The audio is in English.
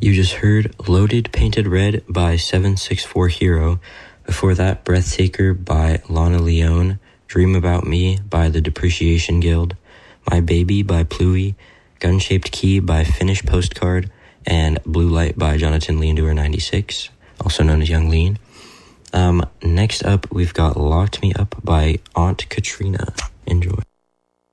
You just heard Loaded Painted Red by 764 Hero. Before that, Breathtaker by Lana Leone, Dream About Me by The Depreciation Guild, My Baby by Pluie, Gun-Shaped Key by Finnish Postcard, and Blue Light by Jonathan Leandor 96, also known as Young Lean. Next up, we've got Locked Me Up by Aunt Katrina. Enjoy.